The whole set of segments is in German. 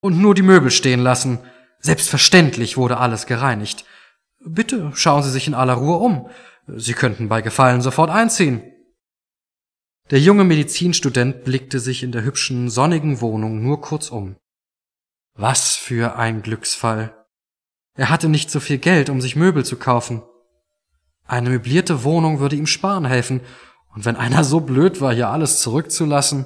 und nur die Möbel stehen lassen. Selbstverständlich wurde alles gereinigt. Bitte schauen Sie sich in aller Ruhe um. Sie könnten bei Gefallen sofort einziehen. Der junge Medizinstudent blickte sich in der hübschen, sonnigen Wohnung nur kurz um. Was für ein Glücksfall. Er hatte nicht so viel Geld, um sich Möbel zu kaufen. Eine möblierte Wohnung würde ihm sparen helfen, und wenn einer so blöd war, hier alles zurückzulassen.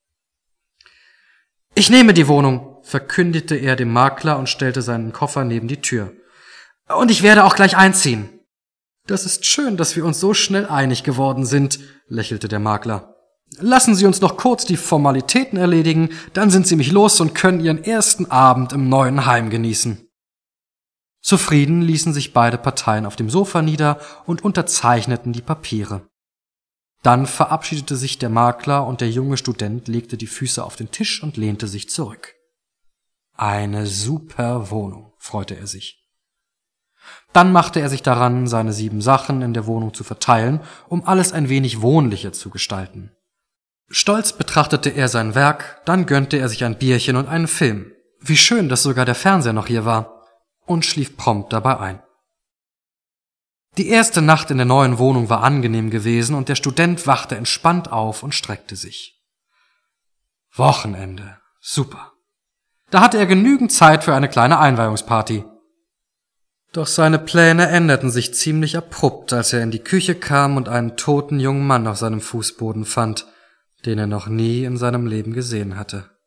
»Ich nehme die Wohnung«, verkündete er dem Makler und stellte seinen Koffer neben die Tür. »Und ich werde auch gleich einziehen.« »Das ist schön, dass wir uns so schnell einig geworden sind«, lächelte der Makler. »Lassen Sie uns noch kurz die Formalitäten erledigen, dann sind Sie mich los und können Ihren ersten Abend im neuen Heim genießen.« Zufrieden ließen sich beide Parteien auf dem Sofa nieder und unterzeichneten die Papiere. Dann verabschiedete sich der Makler und der junge Student legte die Füße auf den Tisch und lehnte sich zurück. Eine super Wohnung, freute er sich. Dann machte er sich daran, seine 7 Sachen in der Wohnung zu verteilen, um alles ein wenig wohnlicher zu gestalten. Stolz betrachtete er sein Werk, dann gönnte er sich ein Bierchen und einen Film. Wie schön, dass sogar der Fernseher noch hier war. Und schlief prompt dabei ein. Die erste Nacht in der neuen Wohnung war angenehm gewesen und der Student wachte entspannt auf und streckte sich. Wochenende. Super. Da hatte er genügend Zeit für eine kleine Einweihungsparty. Doch seine Pläne änderten sich ziemlich abrupt, als er in die Küche kam und einen toten jungen Mann auf seinem Fußboden fand, den er noch nie in seinem Leben gesehen hatte.